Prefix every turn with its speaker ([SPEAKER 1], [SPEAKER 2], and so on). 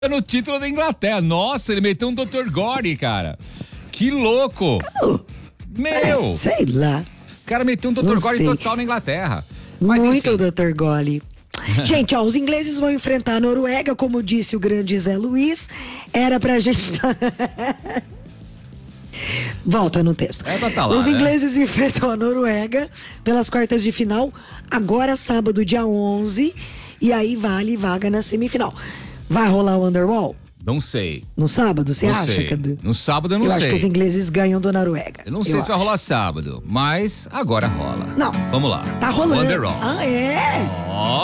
[SPEAKER 1] no título da Inglaterra. Nossa, ele meteu um Dr. Gore, cara. Que louco. Meu.
[SPEAKER 2] Sei lá.
[SPEAKER 1] O cara meteu um Dr.
[SPEAKER 2] Não
[SPEAKER 1] Gore
[SPEAKER 2] sei.
[SPEAKER 1] total na Inglaterra. Mas
[SPEAKER 2] Muito
[SPEAKER 1] enfim.
[SPEAKER 2] Dr. Gole. Gente, ó, os ingleses vão enfrentar a Noruega, como disse o grande Zé Luiz. Era pra gente. Volta no texto.
[SPEAKER 1] É pra tá lá,
[SPEAKER 2] os
[SPEAKER 1] né?
[SPEAKER 2] ingleses enfrentam a Noruega pelas quartas de final, agora sábado, dia 11. E aí vale vaga na semifinal. Vai rolar o Underwall?
[SPEAKER 1] Não sei.
[SPEAKER 2] No sábado, você
[SPEAKER 1] Não
[SPEAKER 2] acha,
[SPEAKER 1] sei.
[SPEAKER 2] Cadu?
[SPEAKER 1] No sábado eu não
[SPEAKER 2] Eu
[SPEAKER 1] sei.
[SPEAKER 2] acho que os ingleses ganham do Noruega.
[SPEAKER 1] Eu não sei se vai rolar sábado, mas agora rola.
[SPEAKER 2] Não.
[SPEAKER 1] Vamos lá.
[SPEAKER 2] Tá rolando.
[SPEAKER 1] Underwall.
[SPEAKER 2] Ah, é?
[SPEAKER 1] Ó.